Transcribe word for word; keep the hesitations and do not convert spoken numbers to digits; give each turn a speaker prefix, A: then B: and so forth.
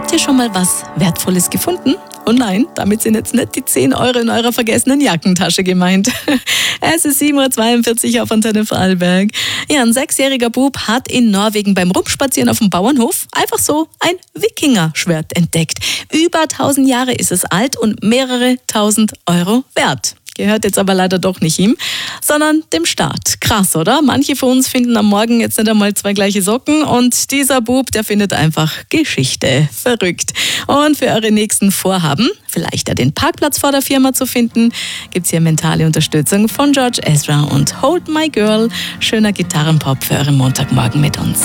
A: Habt ihr schon mal was Wertvolles gefunden? Und nein, damit sind jetzt nicht die zehn Euro in eurer vergessenen Jackentasche gemeint. Es ist sieben Uhr zweiundvierzig auf Antenne Vorarlberg. Ja, ein sechsjähriger Bub hat in Norwegen beim Rumspazieren auf dem Bauernhof einfach so ein Wikingerschwert entdeckt. Über tausend Jahre ist es alt und mehrere tausend Euro wert. Gehört jetzt aber leider doch nicht ihm, sondern dem Staat. Krass, oder? Manche von uns finden am Morgen jetzt nicht einmal zwei gleiche Socken und dieser Bub, der findet einfach Geschichte. Verrückt. Und für eure nächsten Vorhaben, vielleicht ja den Parkplatz vor der Firma zu finden, gibt's hier mentale Unterstützung von George Ezra und Hold My Girl. Schöner Gitarrenpop für euren Montagmorgen mit uns.